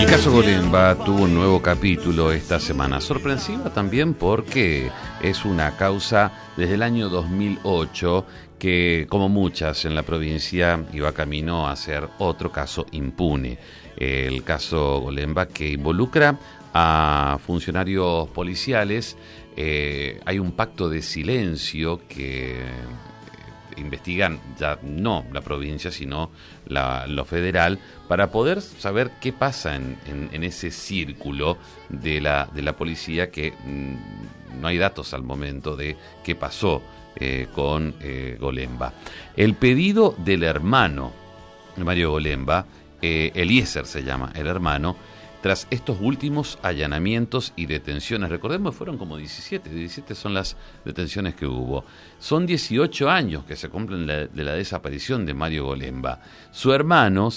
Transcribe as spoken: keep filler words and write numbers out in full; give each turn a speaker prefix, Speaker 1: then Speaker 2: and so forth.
Speaker 1: El caso Golemba tuvo un nuevo capítulo esta semana, sorpresiva también porque es una causa desde el año dos mil ocho que, como muchas en la provincia, iba camino a ser otro caso impune. El caso Golemba, que involucra a funcionarios policiales. Eh, hay un pacto de silencio que investigan ya no la provincia sino la, lo federal, para poder saber qué pasa en, en, en ese círculo de la, de la policía, que mmm, no hay datos al momento de qué pasó eh, con eh, Golemba. El pedido del hermano de Mario Golemba, eh, Eliezer se llama el hermano, tras estos últimos allanamientos y detenciones. Recordemos, fueron como diecisiete, diecisiete son las detenciones que hubo. Son dieciocho años que se cumplen de la desaparición de Mario Golemba. Su hermano